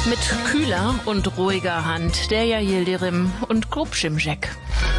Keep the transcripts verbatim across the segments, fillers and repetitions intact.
Mit kühler und ruhiger Hand der Yildirim und Grubschimschek.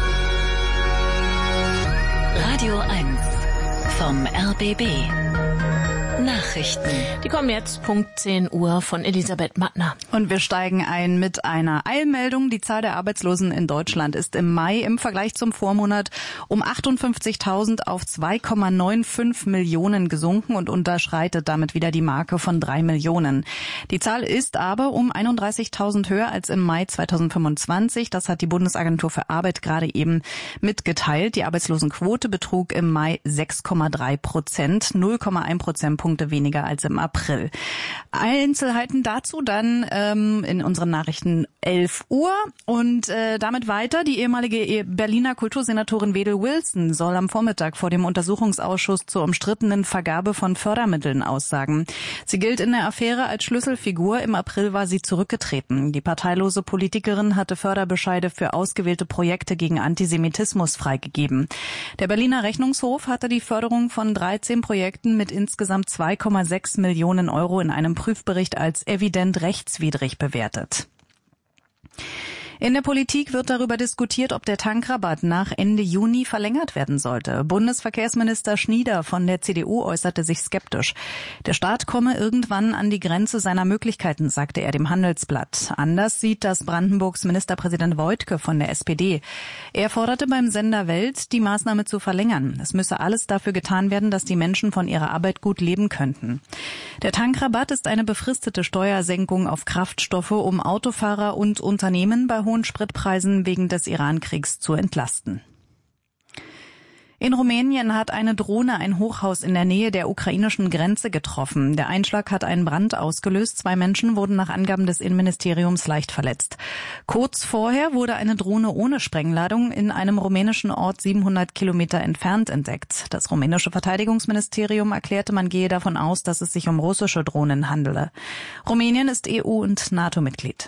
Radio eins vom R B B. Nachrichten. Die kommen jetzt Punkt zehn Uhr von Elisabeth Mattner. Und wir steigen ein mit einer Eilmeldung. Die Zahl der Arbeitslosen in Deutschland ist im Mai im Vergleich zum Vormonat um achtundfünfzigtausend auf zwei Komma fünfundneunzig Millionen gesunken und unterschreitet damit wieder die Marke von drei Millionen. Die Zahl ist aber um einunddreißigtausend höher als im Mai zweitausendfünfundzwanzig. Das hat die Bundesagentur für Arbeit gerade eben mitgeteilt. Die Arbeitslosenquote betrug im Mai sechs Komma drei Prozent, null Komma eins Prozentpunkte weniger als im April. Einzelheiten dazu dann ähm, in unseren Nachrichten elf Uhr und äh, damit weiter. Die ehemalige Berliner Kultursenatorin Wedel Wilson soll am Vormittag vor dem Untersuchungsausschuss zur umstrittenen Vergabe von Fördermitteln aussagen. Sie gilt in der Affäre als Schlüsselfigur. Im April war sie zurückgetreten. Die parteilose Politikerin hatte Förderbescheide für ausgewählte Projekte gegen Antisemitismus freigegeben. Der Berliner Rechnungshof hatte die Förderung von dreizehn Projekten mit insgesamt zwei Komma sechs Millionen Euro in einem Prüfbericht als evident rechtswidrig bewertet. In der Politik wird darüber diskutiert, ob der Tankrabatt nach Ende Juni verlängert werden sollte. Bundesverkehrsminister Schnieder von der C D U äußerte sich skeptisch. Der Staat komme irgendwann an die Grenze seiner Möglichkeiten, sagte er dem Handelsblatt. Anders sieht das Brandenburgs Ministerpräsident Woidke von der S P D. Er forderte beim Sender Welt, die Maßnahme zu verlängern. Es müsse alles dafür getan werden, dass die Menschen von ihrer Arbeit gut leben könnten. Der Tankrabatt ist eine befristete Steuersenkung auf Kraftstoffe, um Autofahrer und Unternehmen bei hohen Spritpreisen wegen des Iran-Kriegs zu entlasten. In Rumänien hat eine Drohne ein Hochhaus in der Nähe der ukrainischen Grenze getroffen. Der Einschlag hat einen Brand ausgelöst. Zwei Menschen wurden nach Angaben des Innenministeriums leicht verletzt. Kurz vorher wurde eine Drohne ohne Sprengladung in einem rumänischen Ort siebenhundert Kilometer entfernt entdeckt. Das rumänische Verteidigungsministerium erklärte, man gehe davon aus, dass es sich um russische Drohnen handele. Rumänien ist E U- und NATO-Mitglied.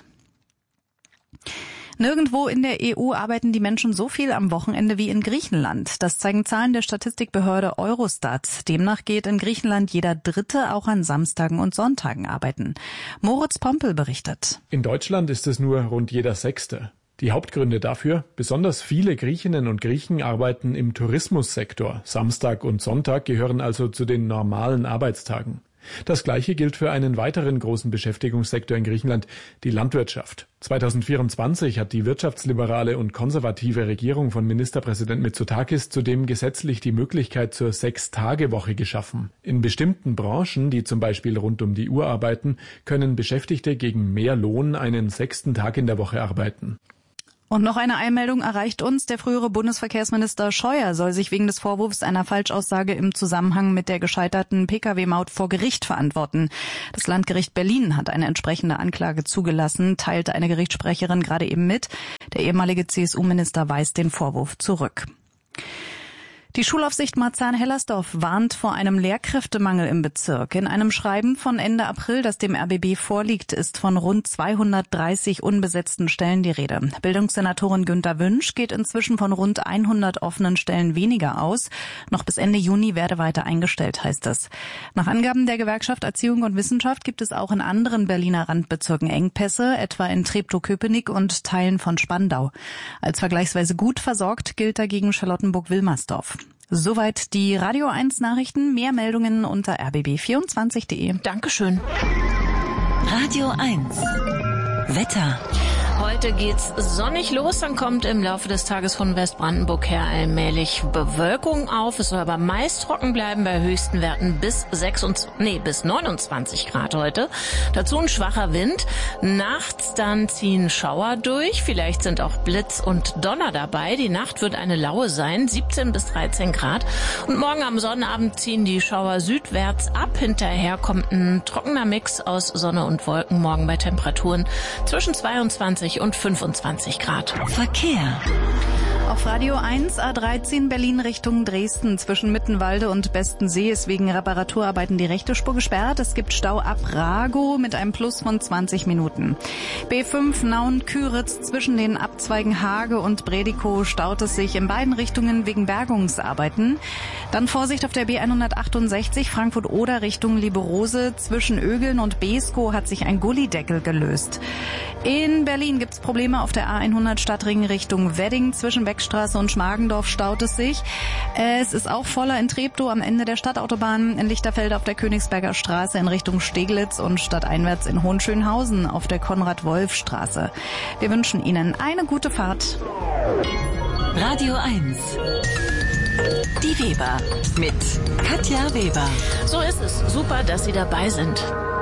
Nirgendwo in der E U arbeiten die Menschen so viel am Wochenende wie in Griechenland. Das zeigen Zahlen der Statistikbehörde Eurostat. Demnach geht in Griechenland jeder Dritte auch an Samstagen und Sonntagen arbeiten. Moritz Pompel berichtet. In Deutschland ist es nur rund jeder Sechste. Die Hauptgründe dafür: besonders viele Griechinnen und Griechen arbeiten im Tourismussektor. Samstag und Sonntag gehören also zu den normalen Arbeitstagen. Das Gleiche gilt für einen weiteren großen Beschäftigungssektor in Griechenland, die Landwirtschaft. zweitausendvierundzwanzig hat die wirtschaftsliberale und konservative Regierung von Ministerpräsident Mitsotakis zudem gesetzlich die Möglichkeit zur Sechs-Tage-Woche geschaffen. In bestimmten Branchen, die zum Beispiel rund um die Uhr arbeiten, können Beschäftigte gegen mehr Lohn einen sechsten Tag in der Woche arbeiten. Und noch eine Einmeldung erreicht uns. Der frühere Bundesverkehrsminister Scheuer soll sich wegen des Vorwurfs einer Falschaussage im Zusammenhang mit der gescheiterten Pkw-Maut vor Gericht verantworten. Das Landgericht Berlin hat eine entsprechende Anklage zugelassen, teilte eine Gerichtssprecherin gerade eben mit. Der ehemalige C S U-Minister weist den Vorwurf zurück. Die Schulaufsicht Marzahn-Hellersdorf warnt vor einem Lehrkräftemangel im Bezirk. In einem Schreiben von Ende April, das dem R B B vorliegt, ist von rund zweihundertdreißig unbesetzten Stellen die Rede. Bildungssenatorin Günter Wünsch geht inzwischen von rund hundert offenen Stellen weniger aus. Noch bis Ende Juni werde weiter eingestellt, heißt es. Nach Angaben der Gewerkschaft Erziehung und Wissenschaft gibt es auch in anderen Berliner Randbezirken Engpässe, etwa in Treptow-Köpenick und Teilen von Spandau. Als vergleichsweise gut versorgt gilt dagegen Charlottenburg-Wilmersdorf. Soweit die Radio eins Nachrichten. Mehr Meldungen unter r b b vierundzwanzig punkt de. Dankeschön. Radio eins. Wetter. Heute geht's sonnig los, dann kommt im Laufe des Tages von Westbrandenburg her allmählich Bewölkung auf. Es soll aber meist trocken bleiben bei höchsten Werten bis sechsundzwanzig, nee, bis neunundzwanzig Grad heute. Dazu ein schwacher Wind. Nachts dann ziehen Schauer durch. Vielleicht sind auch Blitz und Donner dabei. Die Nacht wird eine laue sein, siebzehn bis dreizehn Grad. Und morgen am Sonnabend ziehen die Schauer südwärts ab. Hinterher kommt ein trockener Mix aus Sonne und Wolken. Morgen bei Temperaturen zwischen zweiundzwanzig und fünfundzwanzig Grad. Verkehr. Auf Radio eins A dreizehn Berlin Richtung Dresden zwischen Mittenwalde und Bestensee ist wegen Reparaturarbeiten die rechte Spur gesperrt. Es gibt Stau ab Ragow mit einem Plus von zwanzig Minuten. B fünf Nauen-Küritz zwischen den Abzweigen Hage und Bredikow staut es sich in beiden Richtungen wegen Bergungsarbeiten. Dann Vorsicht auf der B hundertachtundsechzig Frankfurt-Oder Richtung Liberose. Zwischen Ögeln und Beeskow hat sich ein Gullideckel gelöst. In Berlin gibt's Probleme auf der A hundert Stadtring Richtung Wedding. Zwischen Beckstraße und Schmargendorf staut es sich. Es ist auch voller in Treptow am Ende der Stadtautobahn, in Lichterfeld auf der Königsberger Straße in Richtung Steglitz und stadteinwärts in Hohenschönhausen auf der Konrad-Wolf-Straße. Wir wünschen Ihnen eine gute Fahrt. Radio eins. Die Weber mit Katja Weber. So ist es. Super, dass Sie dabei sind.